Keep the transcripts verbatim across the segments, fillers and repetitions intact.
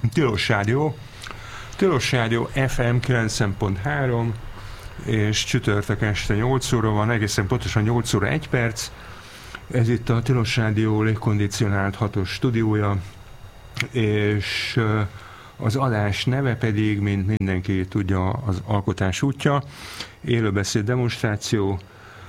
Tilos Rádió. Tilos Rádió ef em kilencven pont három, és csütörtök este nyolc óra van, egészen pontosan nyolc óra egy perc. Ez itt a Tilos Rádió légkondicionált hatos stúdiója, és az adás neve pedig, mint mindenki tudja, az alkotás útja, élőbeszéd demonstráció.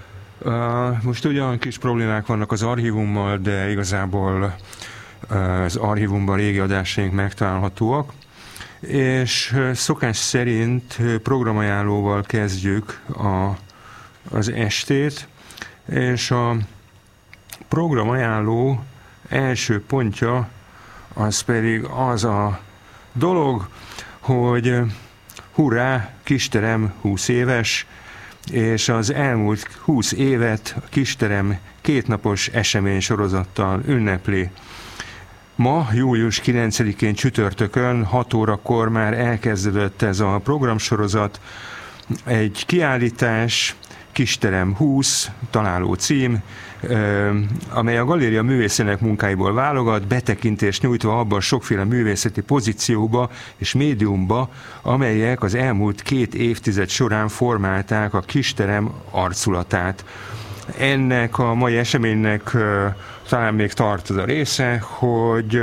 Most ugyan kis problémák vannak az archívummal, de igazából az archívumban régi adásaink megtalálhatóak. És szokás szerint programajánlóval kezdjük a, az estét, és a programajánló első pontja az pedig az a dolog, hogy hurrá, Kisterem húsz éves, és az elmúlt húsz évet a Kisterem kétnapos eseménysorozattal ünnepli. Ma, július kilencedikén csütörtökön, hat órakor már elkezdődött ez a programsorozat. Egy kiállítás, Kisterem húsz, találó cím, amely a galéria művészének munkáiból válogat, betekintést nyújtva abba a sokféle művészeti pozícióba és médiumba, amelyek az elmúlt két évtized során formálták a Kisterem arculatát. Ennek a mai eseménynek talán még tart az a része, hogy,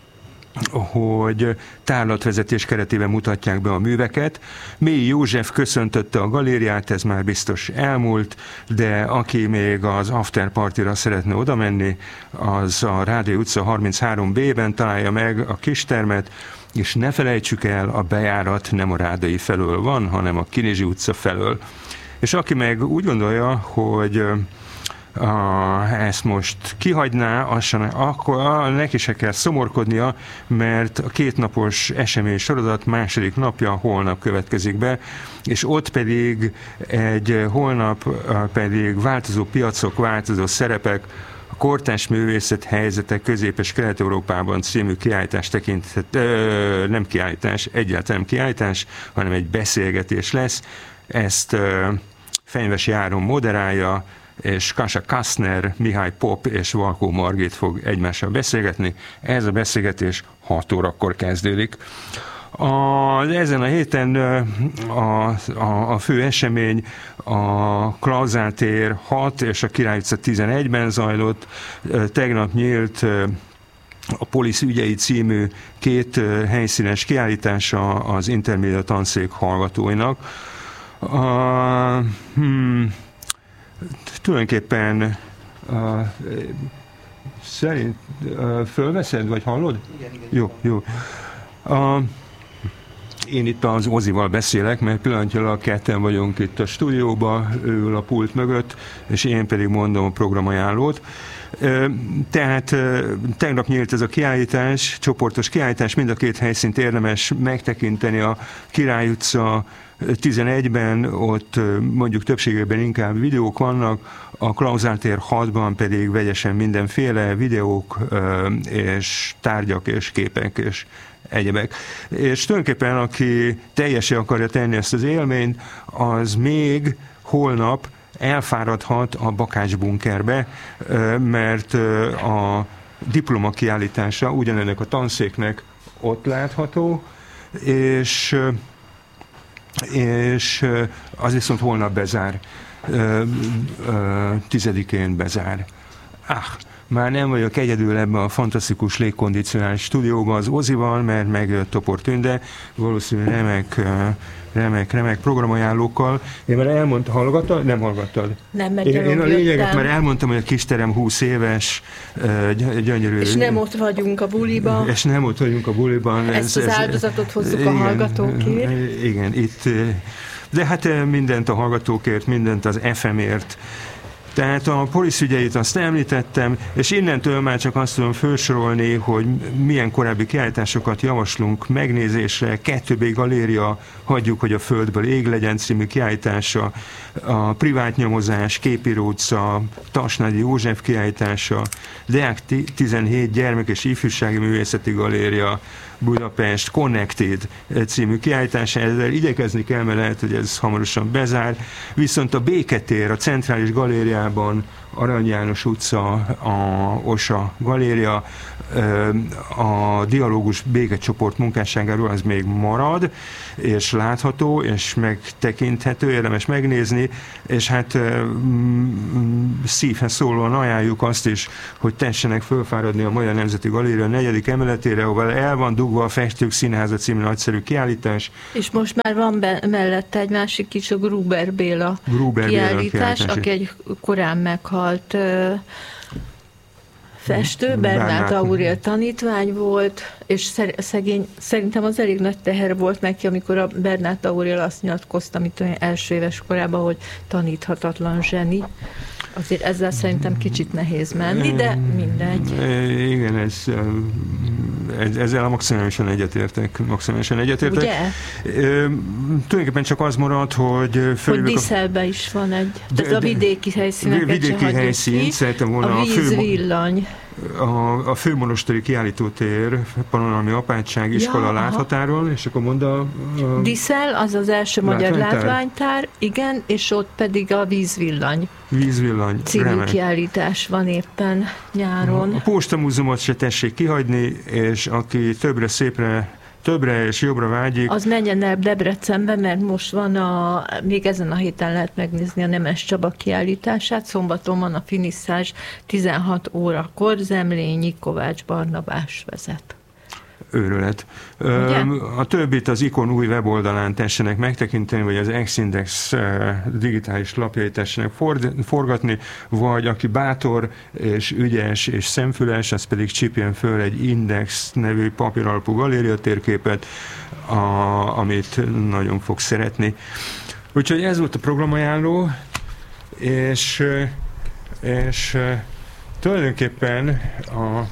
hogy tárlatvezetés keretében mutatják be a műveket. Mély József köszöntötte a galériát, ez már biztos elmúlt, de aki még az afterpartyra szeretne oda menni, az a Rádió utca harminchárom bé-ben találja meg a Kistermet, és ne felejtsük el, a bejárat nem a Rádai felől van, hanem a Kinizsi utca felől. És aki meg úgy gondolja, hogy Uh, ezt most kihagyná, sem, akkor uh, neki se kell szomorkodnia, mert a kétnapos esemény sorozat második napja holnap következik be, és ott pedig egy holnap uh, pedig változó piacok, változó szerepek, a kortárs művészet helyzete Közép- és Kelet-Európában című kiállítás tekinthet, uh, nem kiállítás, egyáltalán nem kiállítás, hanem egy beszélgetés lesz. Ezt uh, Fenyvesi Áron moderálja, és Kassa Kastner, Mihály Pop és Valkó Margit fog egymással beszélgetni. Ez a beszélgetés hat órakor kezdődik. A, ezen a héten a, a, a fő esemény a Klauzál tér hat és a Király utca tizenegyben zajlott. Tegnap nyílt a Polisz ügyei című két helyszínes kiállítása az Intermédia tanszék hallgatóinak. A, hmm, Tulajdonképpen uh, szerint uh, fölveszed, vagy hallod? Igen, igen. Jó, jó. Uh, én itt az Ozival beszélek, mert pillanatnyilag ketten vagyunk itt a stúdióban, ő ül a pult mögött, és én pedig mondom a programajánlót. Tehát tegnap nyílt ez a kiállítás, csoportos kiállítás, mind a két helyszínt érdemes megtekinteni. A Király utca tizenegyben, ott mondjuk többségében inkább videók vannak, a Klauzál tér hatban pedig vegyesen mindenféle videók és tárgyak és képek és egyebek. És tulajdonképpen aki teljesen akarja tenni ezt az élményt, az még holnap elfáradhat a Bakács bunkerbe, mert a diploma kiállítása ugyanennek a tanszéknek ott látható, és, és az viszont holnap bezár, tizedikén bezár. Ah, már nem vagyok egyedül ebben a fantasztikus légkondicionált stúdióban az Ozival, mert megjött Topor Tünde, valószínűleg remek, remek, remek programajánlókkal. Én már elmondtam, hallgattad? Nem hallgattad? Nem, mert én, én a lényeget már elmondtam, hogy a Kisterem húsz éves, gyönyörű. És nem ott vagyunk a buliban. És nem ott vagyunk a buliban. Ezt ez, az áldozatot ez, hozzuk igen, a hallgatókért. Igen, itt, de hát mindent a hallgatókért, mindent az ef emért. Tehát a Polisz ügyeit azt említettem, és innentől már csak azt tudom felsorolni, hogy milyen korábbi kiállításokat javaslunk megnézésre. kettő bé galéria, hagyjuk, hogy a földből ég legyen című kiállítása, a privát nyomozás, Képíró utca, Tasnádi József kiállítása, Deák tizenhét gyermek és ifjúsági művészeti galéria, Budapest Connected című kiállítása, ezzel igyekezni kell, mert lehet, hogy ez hamarosan bezár. Viszont a Béketér, a Centrális Galériában galériában, Arany János utca, a Osa galéria, a Dialógus békecsoport munkásságáról az még marad, és látható, és megtekinthető, érdemes megnézni, és hát szívhez szólóan ajánljuk azt is, hogy tessenek fölfáradni a Magyar Nemzeti Galéria negyedik emeletére, ahol el van dugva a Festők Színháza című nagyszerű kiállítás. És most már van be, mellette egy másik kis, a Gruber Béla Gruber kiállítás, Béla kiállítás, aki egy korán meghalt uh, festő, Bernát Aurél tanítvány volt, és szegény, szerintem az elég nagy teher volt neki, amikor a Bernát Aurél azt nyilatkozta, amit első éves korában, hogy taníthatatlan zseni. Azért ezzel szerintem kicsit nehéz menni, de mindegy. Igen, ez, ezzel maximálisan egyetértek. Maximálisan egyetértek. Ugye? Tulajdonképpen csak az marad, hogy... Hogy Díszelben is van egy. Tehát a vidéki helyszíneket vidéki helyszín, szeretem volna a vízvillany. A, a főmonosteri kiállítótér, Panorámi Apátság iskola ja, láthatáról, és akkor mondd a... a Díszel, az az első magyar látványtár. látványtár, igen, és ott pedig a vízvillany. Vízvillany. Című remek. Kiállítás van éppen nyáron. A Postamúzeumot se tessék kihagyni, és aki többre, szépre, többre és jobbra vágyik. Az menjen el Debrecenbe, mert most van a, még ezen a héten lehet megnézni a Nemes Csaba kiállítását. Szombaton van a finisszázs tizenhat órakor, Zemlényi Kovács Barnabás vezet. Őrület. Ugye? A többit az Ikon új weboldalán tessenek megtekinteni, vagy az Exindex digitális lapjait tessenek forgatni, vagy aki bátor és ügyes és szemfüles, az pedig csipjen föl egy Index nevű papíralapú galéria térképet, a, amit nagyon fog szeretni. Úgyhogy ez volt a programajánló, és, és tulajdonképpen a,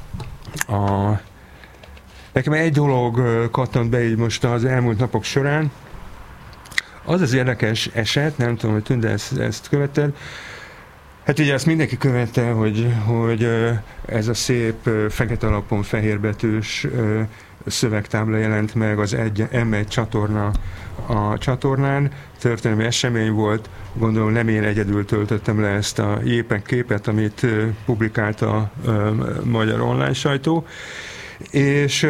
a Nekem egy dolog kattant be így most az elmúlt napok során. Az az érdekes eset, nem tudom, hogy Tünde ezt, ezt követted. Hát ugye ezt mindenki követte, hogy, hogy ez a szép fekete alapon fehérbetűs szövegtábla jelent meg az em egy csatorna a csatornán. Történelmi esemény volt, gondolom nem én egyedül töltöttem le ezt a jépek képet, amit publikált a magyar online sajtó. És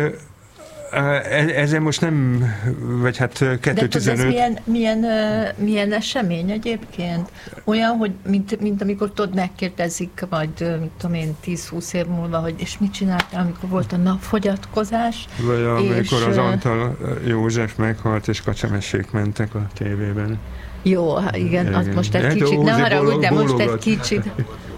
ezzel most nem, vagy hát kettő tizenöt... De ez milyen, milyen, milyen esemény egyébként? Olyan, hogy mint, mint amikor tudod, megkérdezik, vagy mit tudom én, tíz-húsz év múlva, hogy és mit csináltál, amikor volt a napfogyatkozás? Vagy amikor és, az Antal József meghalt, és kacsamesék mentek a tévében. Jó, igen, igen. Az most egy de kicsit, nem haragudj, de most egy kicsit...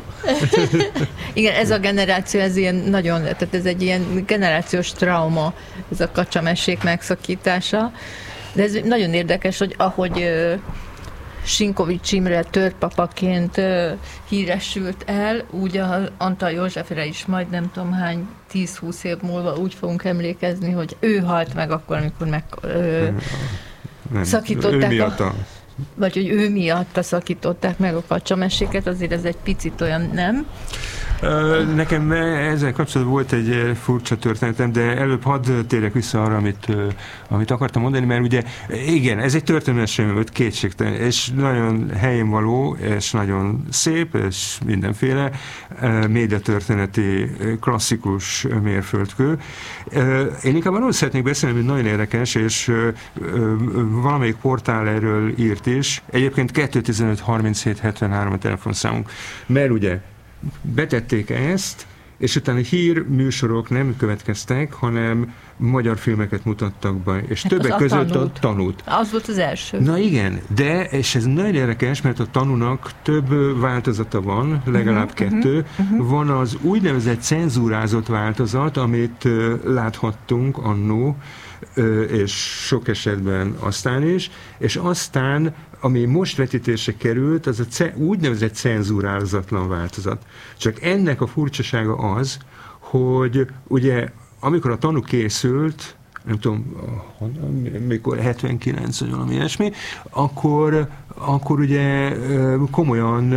Igen, ez a generáció, ez ilyen nagyon, tehát ez egy ilyen generációs trauma, ez a kacsamesék megszakítása. De ez nagyon érdekes, hogy ahogy uh, Sinkovics Imre törpapaként uh, híresült el, úgy a Antal Józsefre is majd nem tudom hány, tíz-húsz év múlva úgy fogunk emlékezni, hogy ő halt meg akkor, amikor meg uh, nem, szakították ő a... Vagy hogy ő miatt szakították meg a kacsameséket, azért ez egy picit olyan, nem? Nekem ezzel kapcsolatban volt egy furcsa történetem, de előbb hadd térjek vissza arra, amit, amit akartam mondani, mert ugye igen, ez egy történelmi esemény volt, kétségtelen, és nagyon helyén való, és nagyon szép, és mindenféle médiatörténeti klasszikus mérföldkő. Én inkább arról szeretnék beszélni, hogy nagyon érdekes, és valamelyik portál erről írt is, egyébként kettő tizenöt harminchét hetvenhárom a telefonszámunk, mert ugye betették ezt, és utána hírműsorok nem következtek, hanem magyar filmeket mutattak be, és hát többek között tanút. a Tanút. Az volt az első. Na igen, de, és ez nagyon érdekes, mert a Tanúnak több változata van, legalább uh-huh, kettő. Uh-huh. Van az úgynevezett cenzúrázott változat, amit uh, láthattunk annó, uh, és sok esetben aztán is, és aztán ami most vetítésre került, az a ce- úgynevezett cenzúrázatlan változat. Csak ennek a furcsasága az, hogy ugye amikor a Tanú készült, nem tudom, mikor hetvenkilenc vagy valami ilyesmi, akkor, akkor ugye komolyan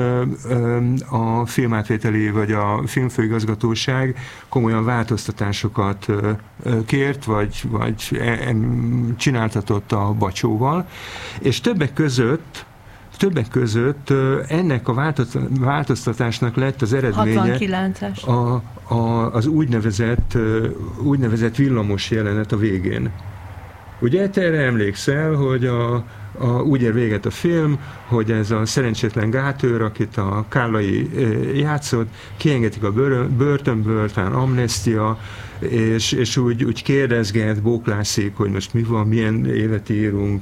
a filmátvételi vagy a filmfőigazgatóság komolyan változtatásokat kért, vagy, vagy csináltatott a Bacsóval, és többek között többek között ennek a változtatásnak lett az eredménye hatvankilences a, a, az úgynevezett, úgynevezett villamos jelenet a végén. Ugye te erre emlékszel, hogy a, a, úgy ér véget a film, hogy ez a szerencsétlen gátőr, akit a Kállai játszott, kiengedik a börtönből, talán amnestia, és, és úgy, úgy kérdezget, bóklászik, hogy most mi van, milyen élet írunk,